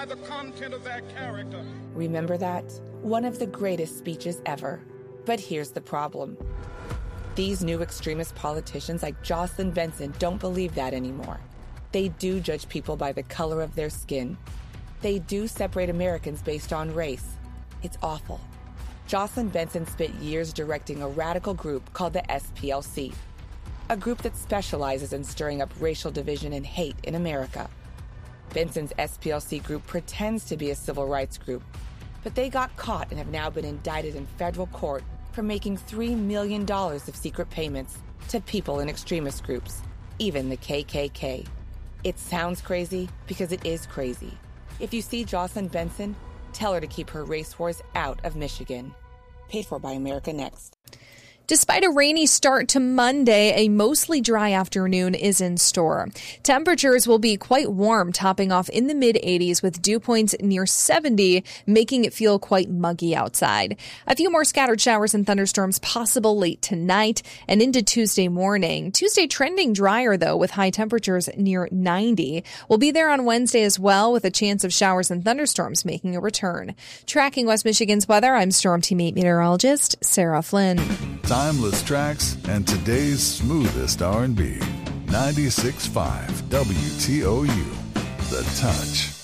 by the content of their character. Remember that? One of the greatest speeches ever. But here's the problem. These new extremist politicians like Jocelyn Benson don't believe that anymore. They do judge people by the color of their skin. They do separate Americans based on race. It's awful. Jocelyn Benson spent years directing a radical group called the SPLC, a group that specializes in stirring up racial division and hate in America. Benson's SPLC group pretends to be a civil rights group, but they got caught and have now been indicted in federal court for making $3 million of secret payments to people in extremist groups, even the KKK. It sounds crazy because it is crazy. If you see Jocelyn Benson, tell her to keep her race wars out of Michigan. Paid for by America Next. Despite a rainy start to Monday, a mostly dry afternoon is in store. Temperatures will be quite warm, topping off in the mid-80s with dew points near 70, making it feel quite muggy outside. A few more scattered showers and thunderstorms possible late tonight and into Tuesday morning. Tuesday trending drier, though, with high temperatures near 90. We'll be there on Wednesday as well, with a chance of showers and thunderstorms making a return. Tracking West Michigan's weather, I'm Storm Team 8 meteorologist Sarah Flynn. Timeless tracks and today's smoothest R&B. 96.5 WTOU. The Touch.